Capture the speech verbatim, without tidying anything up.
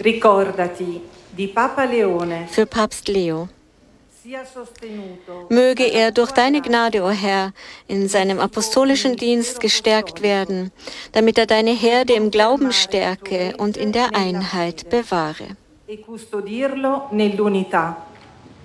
Ricordati di Papa Leone. Für Papst Leo. Möge er durch deine Gnade, o Herr, in seinem apostolischen Dienst gestärkt werden, damit er deine Herde im Glauben stärke und in der Einheit bewahre. E custodirlo nell'unità.